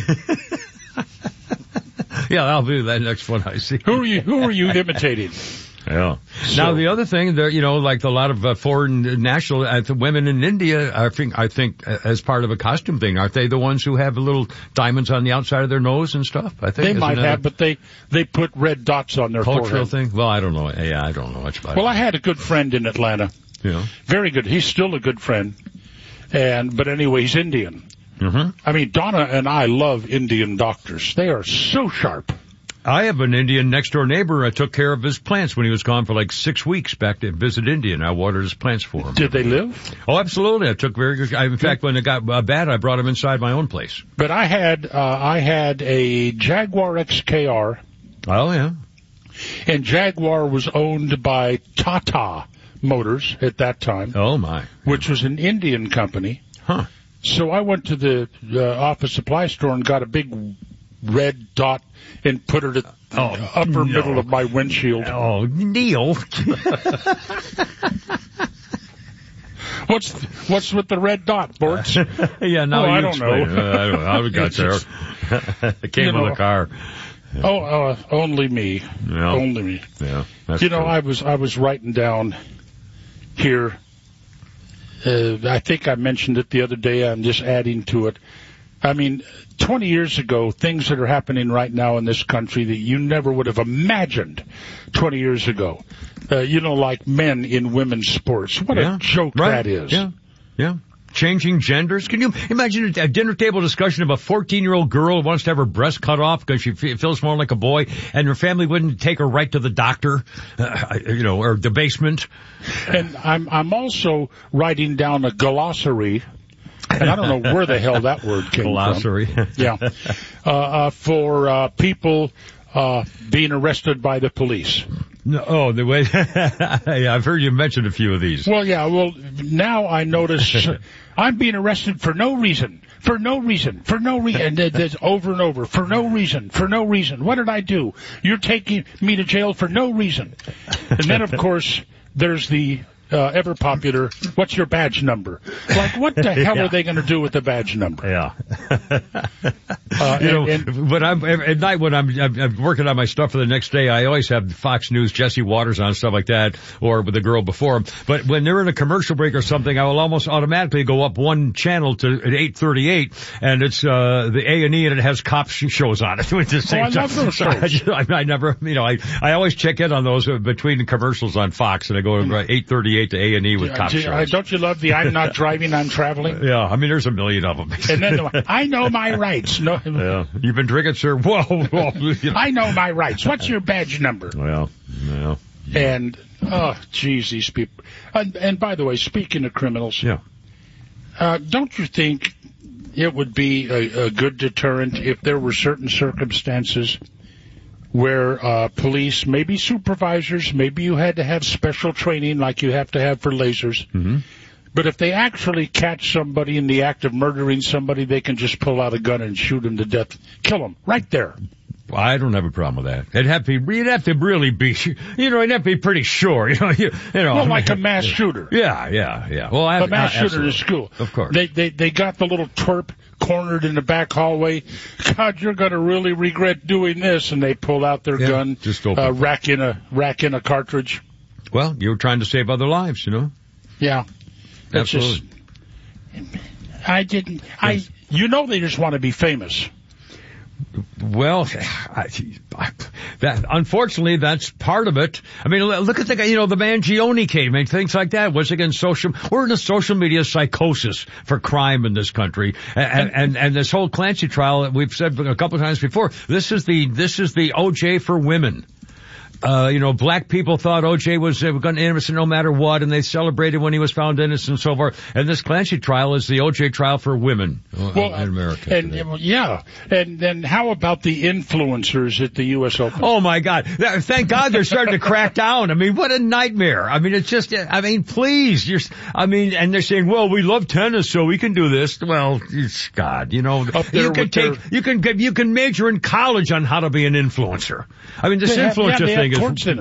Yeah, I'll do that next one I see. Who are you imitating? Yeah. Now the other thing, like a lot of foreign national women in India, I think as part of a costume thing, aren't they the ones who have little diamonds on the outside of their nose and stuff? I think they might have, but they put red dots on their cultural forehead. thing. Well, I don't know. Yeah, I don't know much about it. Well, I had a good friend in Atlanta. Yeah. Very good. He's still a good friend. But anyway, he's Indian. Mm-hmm. Donna and I love Indian doctors. They are so sharp. I have an Indian next door neighbor. I took care of his plants when he was gone for like 6 weeks back to visit India, and I watered his plants for him. Did they live? Oh, absolutely. I took very good. In fact, when it got bad, I brought him inside my own place. But I had a Jaguar XKR. Oh yeah. And Jaguar was owned by Tata Motors at that time. Oh my. Which was an Indian company. Huh. So I went to the office supply store and got a big red dot and put it at the upper middle of my windshield. Oh, Neil. What's with the red dot, Bortz? Yeah, no, I don't know. I don't know how we got there. It came with a car. Only me. Yeah. Only me. Yeah. That's true. I was writing down here. I think I mentioned it the other day. I'm just adding to it. 20 years ago, things that are happening right now in this country that you never would have imagined 20 years ago. Like men in women's sports. What a joke that is. Yeah. Yeah. Changing genders. Can you imagine a dinner table discussion of a 14-year-old girl who wants to have her breast cut off because she feels more like a boy, and her family wouldn't take her right to the doctor, or the basement? And I'm also writing down a glossary And I don't know where the hell that word came Glossary. from. Yeah. For people being arrested by the police. No, the way yeah, I've heard you mention a few of these. Well, yeah. Well, now I notice I'm being arrested for no reason. For no reason. And there's over and over. For no reason. What did I do? You're taking me to jail for no reason. And then, of course, there's the ever popular, what's your badge number? Like, what the hell are they going to do with the badge number? Yeah. But I'm at night when I'm working on my stuff for the next day, I always have Fox News, Jesse Waters on, stuff like that, or with the girl before him. But when they're in a commercial break or something, I will almost automatically go up one channel to at 8:38, and it's the A&E, and it has cop shows on it. I love those shows. I never, I always check in on those between the commercials on Fox, and I go 8:38 to A&E with cop shows. Don't you love the I'm not driving, I'm traveling? Yeah, I mean, there's a million of them. And then I know my rights. No, yeah. You've been drinking, sir? Whoa. I know my rights. What's your badge number? Well. And, geez, these people. And by the way, speaking of criminals, don't you think it would be a good deterrent if there were certain circumstances where police, maybe supervisors, maybe you had to have special training like you have to have for lasers. Mm-hmm. But if they actually catch somebody in the act of murdering somebody, they can just pull out a gun and shoot them to death. Kill them right there. Well, I don't have a problem with that. You'd have to really be, you'd have to be pretty sure, Well, like a mass shooter. Yeah. Well, a mass shooter in school. Of course. They got the little twerp cornered in the back hallway. God, you're going to really regret doing this. And they pull out their gun, just rack in a cartridge. Well, you were trying to save other lives, Yeah. Absolutely. They just want to be famous. Well, unfortunately, that's part of it. I mean, look at the Mangione case, I mean, things like that. Once again, we're in a social media psychosis for crime in this country. And this whole Clancy trial that we've said a couple of times before, this is the OJ for women. Black people thought OJ was innocent no matter what, and they celebrated when he was found innocent and so forth. And this Clancy trial is the OJ trial for women in America. And then how about the influencers at the U.S. Open? Oh my God! Thank God they're starting to crack down. I mean, what a nightmare! I mean, it's just. I mean, please, and they're saying, well, we love tennis, so we can do this. Well, God, you can major in college on how to be an influencer. I mean, this influencer thing.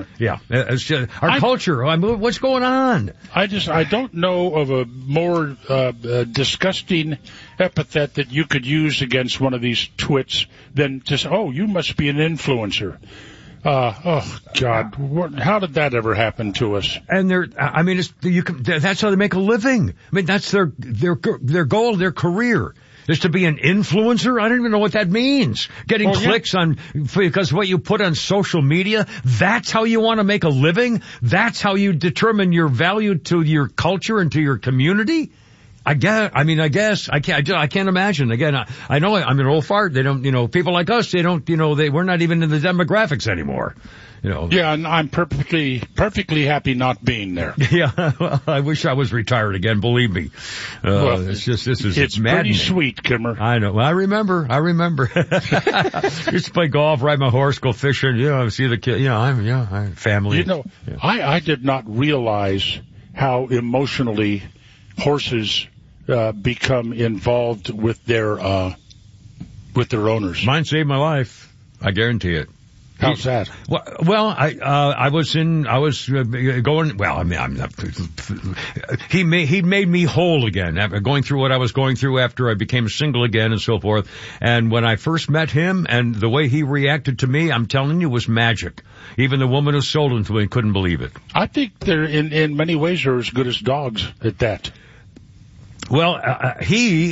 Our culture. I mean, what's going on? I don't know of a more disgusting epithet that you could use against one of these twits than just, you must be an influencer. Oh God, how did that ever happen to us? And that's how they make a living. I mean, that's their goal, their career. Is to be an influencer? I don't even know what that means. Getting clicks because what you put on social media, that's how you want to make a living? That's how you determine your value to your culture and to your community? I guess. I can't imagine. Again, I know I'm an old fart. They don't, people like us, we're not even in the demographics anymore. Yeah, and I'm perfectly happy not being there. Yeah, well, I wish I was retired again, believe me. It's maddening. Pretty sweet, Kimmer. I know. Well, I remember. Used to play golf, ride my horse, go fishing, see the kid, I'm family. I did not realize how emotionally horses become involved with their owners. Mine saved my life. I guarantee it. How's that? Well, I was going. Well, I mean, he made me whole again after going through what I was going through after I became single again and so forth. And when I first met him and the way he reacted to me, I'm telling you, was magic. Even the woman who sold him to me couldn't believe it. I think they're in many ways are as good as dogs at that. Well, he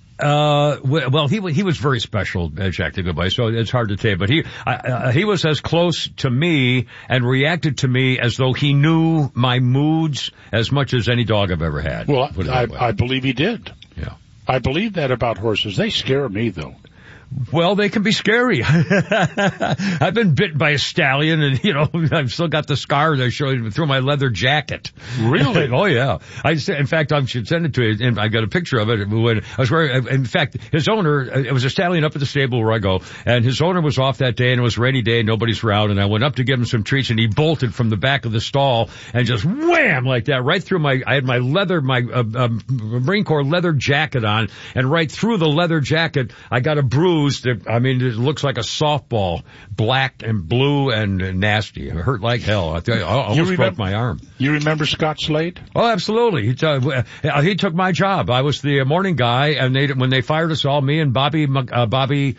was very special, Jack the Goodbye, so it's hard to say, but he was as close to me and reacted to me as though he knew my moods as much as any dog I've ever had. Well, I believe he did. Yeah. I believe that about horses. They scare me, though. Well, they can be scary. I've been bitten by a stallion, and I've still got the scar that I showed you through my leather jacket. Really? Oh yeah. In fact, I should send it to you, and I got a picture of it when I was wearing. In fact, his owner, it was a stallion up at the stable where I go, and his owner was off that day, and it was a rainy day, and nobody's around, and I went up to give him some treats, and he bolted from the back of the stall and just wham like that right through I had my Marine Corps leather jacket on, and right through the leather jacket, I got a bruise that, it looks like a softball, black and blue and nasty. It hurt like hell. I almost broke my arm. You remember Scott Slade? Oh, absolutely. He took my job. I was the morning guy, and when they fired us all, me and Bobby Bobby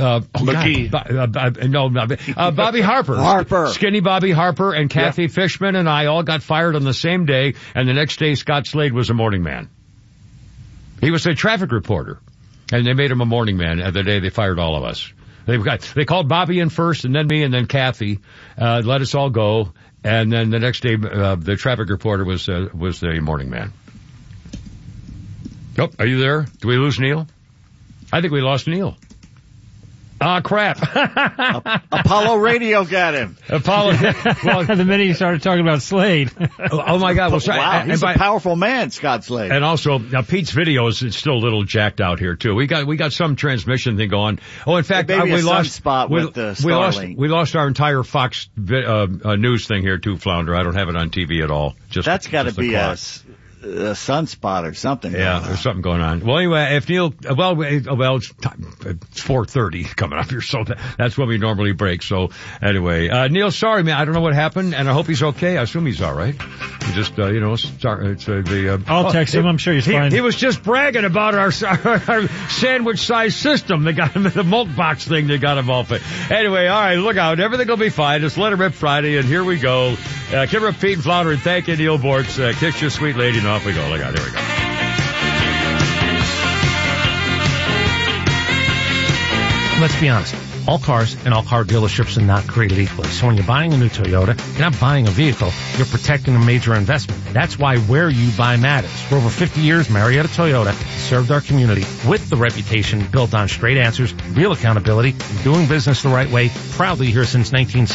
Harper. Skinny Bobby Harper and Kathy Fishman and I all got fired on the same day, and the next day Scott Slade was a morning man. He was a traffic reporter, and they made him a morning man the day they fired all of us. They called Bobby in first, and then me, and then Kathy, let us all go, and then the next day the traffic reporter was the morning man. Oh, are you there? Did we lose Neil? I think we lost Neil. Ah, crap. Apollo Radio got him. Well, the minute you started talking about Slade. Oh my God. Well, wow, he's a powerful man, Scott Slade. And also, Pete's video is still a little jacked out here too. We got some transmission thing going. Oh, in fact, we lost Starlink. We lost our entire Fox news thing here too, Flounder. I don't have it on TV at all. That's got to be a sunspot or something. Yeah, there's something going on. Well, anyway, if Neil, it's 4:30 coming up here, so that's when we normally break. So anyway, Neil, sorry, man, I don't know what happened, and I hope he's okay. I assume he's all right. He just, I'll text him. I'm sure he's fine. He was just bragging about our sandwich-sized system. They got him the milk box thing. They got him all fit. Anyway, all right, look out. Everything will be fine. Just let him rip Friday, and here we go. Kimber, Pete, and Flounder, and thank you, Neil Bortz. Kiss your sweet lady, and off we go. Look out. Here we go. Let's be honest. All cars and all car dealerships are not created equally. So when you're buying a new Toyota, you're not buying a vehicle, you're protecting a major investment. That's why where you buy matters. For over 50 years, Marietta Toyota served our community with the reputation built on straight answers, real accountability, and doing business the right way, proudly here since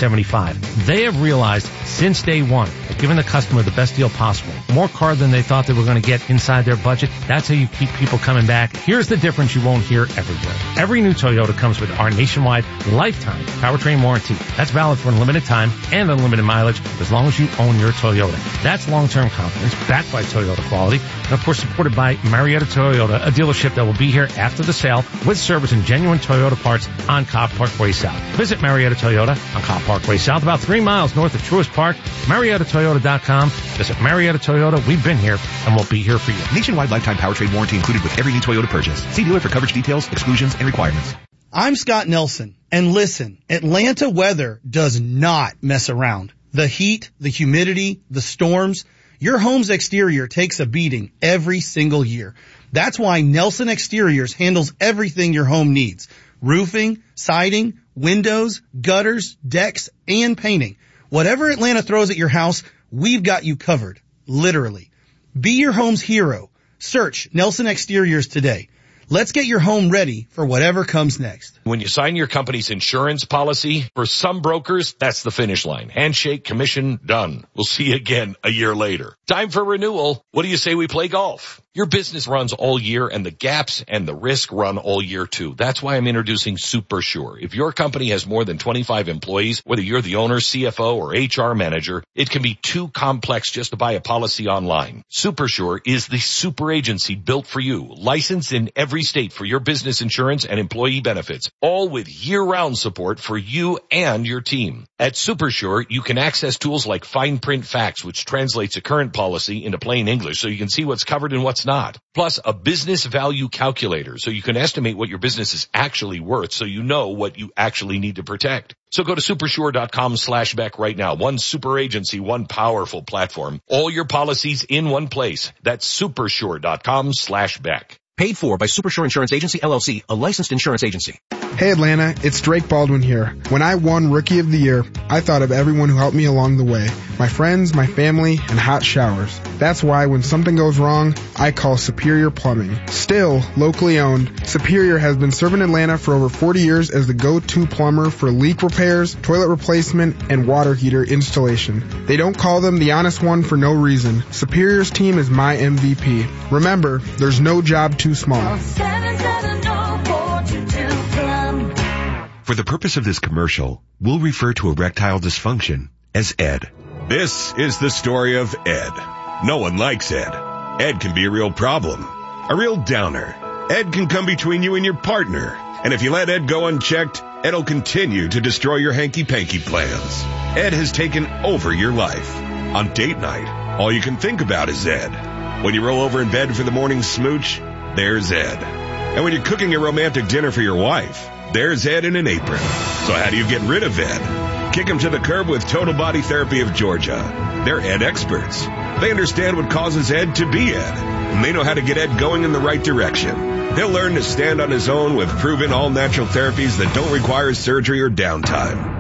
1975. They have realized since day one that giving the customer the best deal possible, more car than they thought they were going to get inside their budget, that's how you keep people coming back. Here's the difference you won't hear everywhere. Every new Toyota comes with our nationwide lifetime powertrain warranty. That's valid for unlimited time and unlimited mileage as long as you own your Toyota. That's long-term confidence backed by Toyota quality and of course supported by Marietta Toyota, a dealership that will be here after the sale with service and genuine Toyota parts on Cobb Parkway South. Visit Marietta Toyota on Cobb Parkway South, about 3 miles north of Truist Park. MariettaToyota.com. Visit Marietta Toyota. We've been here and we'll be here for you. Nationwide lifetime powertrain warranty included with every new Toyota purchase. See dealer for coverage details, exclusions, and requirements. I'm Scott Nelson, and listen, Atlanta weather does not mess around. The heat, the humidity, the storms, your home's exterior takes a beating every single year. That's why Nelson Exteriors handles everything your home needs. Roofing, siding, windows, gutters, decks, and painting. Whatever Atlanta throws at your house, we've got you covered. Literally. Be your home's hero. Search Nelson Exteriors today. Let's get your home ready for whatever comes next. When you sign your company's insurance policy, for some brokers, that's the finish line. Handshake, commission, done. We'll see you again a year later. Time for renewal. What do you say we play golf? Your business runs all year, and the gaps and the risk run all year too. That's why I'm introducing SuperSure. If your company has more than 25 employees, whether you're the owner, CFO, or HR manager, it can be too complex just to buy a policy online. SuperSure is the super agency built for you, licensed in every state for your business insurance and employee benefits, all with year-round support for you and your team. At SuperSure, you can access tools like Fine Print Facts, which translates a current policy into plain English so you can see what's covered and what's not. Plus, a business value calculator so you can estimate what your business is actually worth so you know what you actually need to protect. So go to supersure.com/Beck right now. One super agency, one powerful platform. All your policies in one place. That's supersure.com/Beck. Paid for by SuperSure Insurance Agency, LLC, a licensed insurance agency. Hey Atlanta, it's Drake Baldwin here. When I won Rookie of the Year, I thought of everyone who helped me along the way. My friends, my family, and hot showers. That's why when something goes wrong, I call Superior Plumbing. Still locally owned, Superior has been serving Atlanta for over 40 years as the go-to plumber for leak repairs, toilet replacement, and water heater installation. They don't call them the honest one for no reason. Superior's team is my MVP. Remember, there's no job too small. For the purpose of this commercial, we'll refer to erectile dysfunction as ED. This is the story of Ed. No one likes Ed. Ed can be a real problem, a real downer. Ed can come between you and your partner. And if you let Ed go unchecked, Ed'll continue to destroy your hanky-panky plans. Ed has taken over your life. On date night, all you can think about is Ed. When you roll over in bed for the morning smooch, there's Ed. And when you're cooking a romantic dinner for your wife, there's Ed in an apron. So how do you get rid of Ed? Kick him to the curb with Total Body Therapy of Georgia. They're Ed experts. They understand what causes Ed to be Ed, and they know how to get Ed going in the right direction. He'll learn to stand on his own with proven all-natural therapies that don't require surgery or downtime.